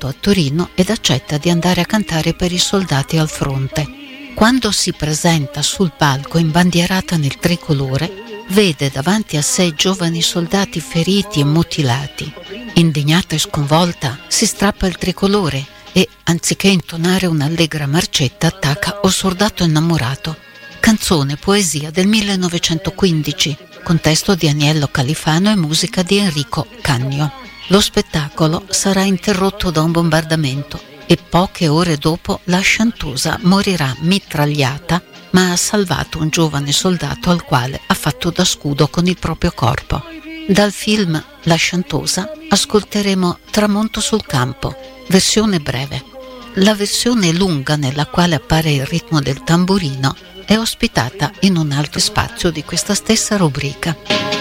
sposato a Torino ed accetta di andare a cantare per i soldati al fronte. Quando si presenta sul palco imbandierata nel tricolore, vede davanti a sé giovani soldati feriti e mutilati. Indignata e sconvolta, si strappa il tricolore e, anziché intonare un'allegra marcetta, attacca O soldato innamorato, canzone poesia del 1915, con testo di Aniello Califano e musica di Enrico Cagno. Lo spettacolo sarà interrotto da un bombardamento e poche ore dopo la chanteuse morirà mitragliata, ma ha salvato un giovane soldato al quale ha fatto da scudo con il proprio corpo. Dal film La chanteuse ascolteremo Tramonto sul campo, versione breve. La versione lunga, nella quale appare il ritmo del tamburino, è ospitata in un altro spazio di questa stessa rubrica.